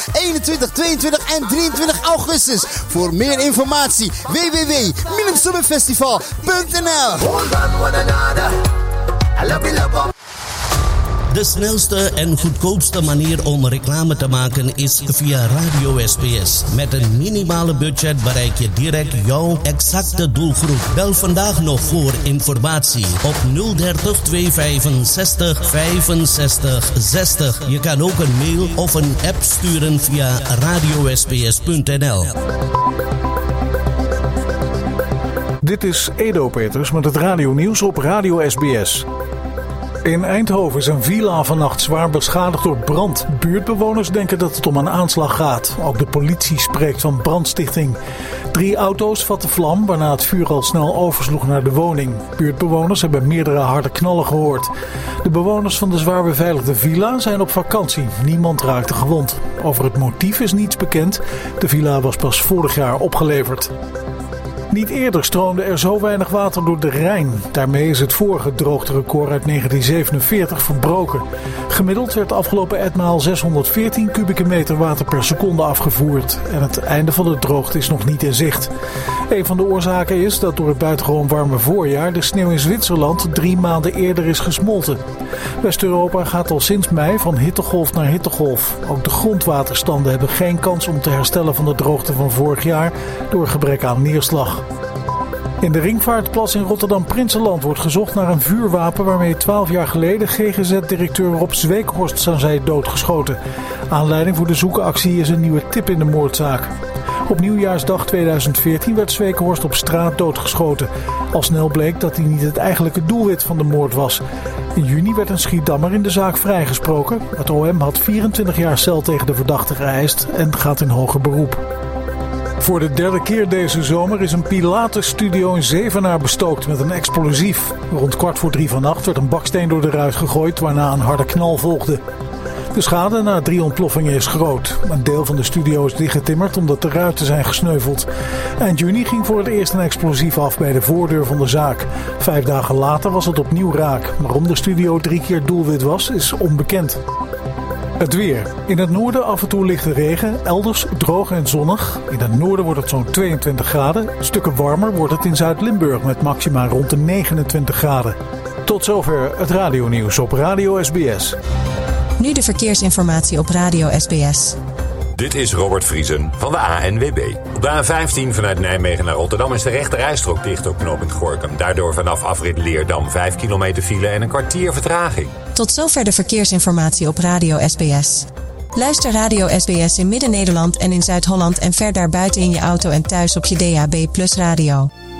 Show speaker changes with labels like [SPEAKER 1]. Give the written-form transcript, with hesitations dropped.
[SPEAKER 1] 21, 22 en 23 augustus. Voor meer informatie www.minimsummerfestival.nl.
[SPEAKER 2] De snelste en goedkoopste manier om reclame te maken is via Radio SBS. Met een minimale budget bereik je direct jouw exacte doelgroep. Bel vandaag nog voor informatie op 030 265 65 60. Je kan ook een mail of een app sturen via radiosbs.nl.
[SPEAKER 3] Dit is Edo Peters met het radionieuws op Radio SBS. In Eindhoven is een villa vannacht zwaar beschadigd door brand. Buurtbewoners denken dat het om een aanslag gaat. Ook de politie spreekt van brandstichting. 3 auto's vatten vlam, waarna het vuur al snel oversloeg naar de woning. Buurtbewoners hebben meerdere harde knallen gehoord. De bewoners van de zwaar beveiligde villa zijn op vakantie. Niemand raakte gewond. Over het motief is niets bekend. De villa was pas vorig jaar opgeleverd. Niet eerder stroomde er zo weinig water door de Rijn. Daarmee is het vorige droogterecord uit 1947 verbroken. Gemiddeld werd afgelopen etmaal 614 kubieke meter water per seconde afgevoerd. En het einde van de droogte is nog niet in zicht. Een van de oorzaken is dat door het buitengewoon warme voorjaar de sneeuw in Zwitserland 3 maanden eerder is gesmolten. West-Europa gaat al sinds mei van hittegolf naar hittegolf. Ook de grondwaterstanden hebben geen kans om te herstellen van de droogte van vorig jaar door gebrek aan neerslag. In de Ringvaartplas in Rotterdam-Prinsenland wordt gezocht naar een vuurwapen waarmee 12 jaar geleden GGZ-directeur Rob Zweekhorst zou zijn doodgeschoten. Aanleiding voor de zoekactie is een nieuwe tip in de moordzaak. Op nieuwjaarsdag 2014 werd Zweekhorst op straat doodgeschoten. Al snel bleek dat hij niet het eigenlijke doelwit van de moord was. In juni werd een Schiedammer in de zaak vrijgesproken. Het OM had 24 jaar cel tegen de verdachte geëist en gaat in hoger beroep. Voor de 3e keer deze zomer is een Pilates-studio in Zevenaar bestookt met een explosief. Rond 2:45 vannacht werd een baksteen door de ruit gegooid, waarna een harde knal volgde. De schade na 3 ontploffingen is groot. Een deel van de studio is dichtgetimmerd omdat de ruiten zijn gesneuveld. Eind juni ging voor het eerst een explosief af bij de voordeur van de zaak. 5 dagen later was het opnieuw raak. Waarom de studio 3 keer doelwit was, is onbekend. Het weer. In het noorden af en toe lichte regen, elders droog en zonnig. In het noorden wordt het zo'n 22 graden. Stukken warmer wordt het in Zuid-Limburg met maxima rond de 29 graden. Tot zover het radionieuws op Radio SBS.
[SPEAKER 4] Nu de verkeersinformatie op Radio SBS.
[SPEAKER 5] Dit is Robert Vriesen van de ANWB. Op de A15 vanuit Nijmegen naar Rotterdam is de rechterrijstrook dicht op knooppunt Gorinchem. Daardoor vanaf afrit Leerdam 5 kilometer file en een kwartier vertraging.
[SPEAKER 4] Tot zover de verkeersinformatie op Radio SBS. Luister Radio SBS in Midden-Nederland en in Zuid-Holland en ver daarbuiten in je auto en thuis op je DAB+ radio.